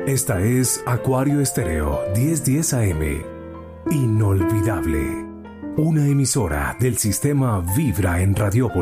Esta es Acuario Estéreo 1010 AM. Inolvidable. Una emisora del sistema Vibra en Radiópolis.